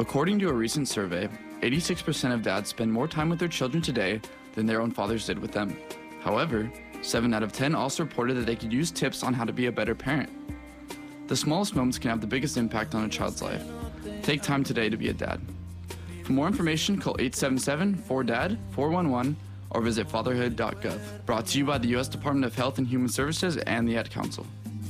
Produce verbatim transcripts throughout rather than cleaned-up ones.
According to a recent survey, eighty-six percent of dads spend more time with their children today than their own fathers did with them. However, seven out of ten also reported that they could use tips on how to be a better parent. The smallest moments can have the biggest impact on a child's life. Take time today to be a dad. For more information, call eight seven seven, four D A D, four one one, or visit fatherhood dot gov. Brought to you by the U S Department of Health and Human Services and the Ad Council.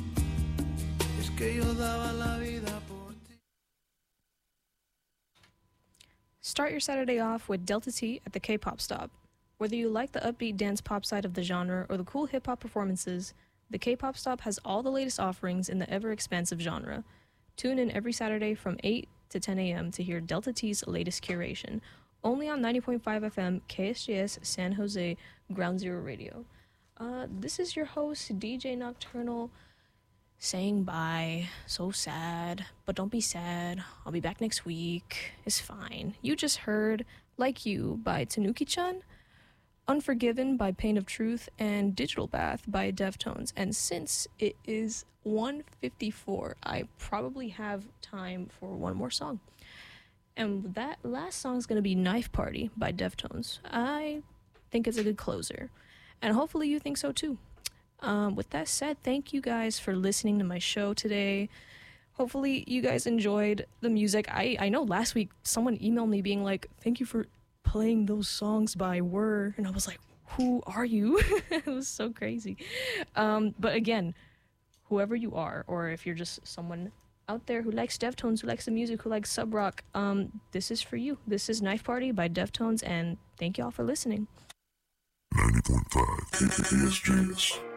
Start your Saturday off with Delta T at the K-Pop Stop. Whether you like the upbeat dance pop side of the genre or the cool hip-hop performances, the K-Pop Stop has all the latest offerings in the ever-expansive genre. Tune in every Saturday from eight to ten a.m. to hear Delta T's latest curation, only on ninety point five F M K S J S San Jose Ground Zero Radio. Uh, this is your host, D J Nocturnal, saying bye. So sad, but don't be sad. I'll be back next week. It's fine. You just heard Like You by Tanuki-chan, Unforgiven by Pain of Truth, and Digital Bath by Deftones. And since it is one fifty-four, I probably have time for one more song. And that last song is going to be Knife Party by Deftones. I think it's a good closer. And hopefully you think so too. Um, with that said, thank you guys for listening to my show today. Hopefully you guys enjoyed the music. I, I know last week someone emailed me being like, thank you for playing those songs by Were. And I was like, who are you? It was so crazy. Um, but again, whoever you are, or if you're just someone out there who likes Deftones, who likes the music, who likes sub rock, um, this is for you. This is Knife Party by Deftones, and thank y'all for listening. ninety point five K K P S J S.